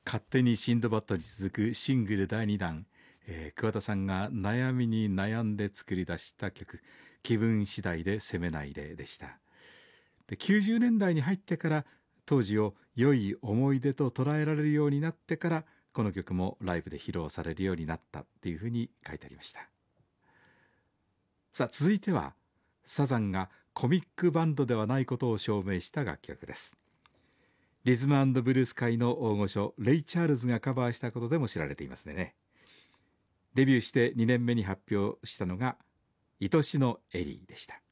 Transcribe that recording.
勝手にシンドバッドに続くシングル第2弾、桑田さんが悩みに悩んで作り出した曲、気分次第で責めないででした。で、90年代に入ってから当時を良い思い出と捉えられるようになってから、この曲もライブで披露されるようになったっていうふうに書いてありました。さあ、続いてはサザンがコミックバンドではないことを証明した楽曲です。リズム&ブルース界の大御所レイ・チャールズがカバーしたことでも知られていますね。デビューして2年目に発表したのが愛しのエリーでした。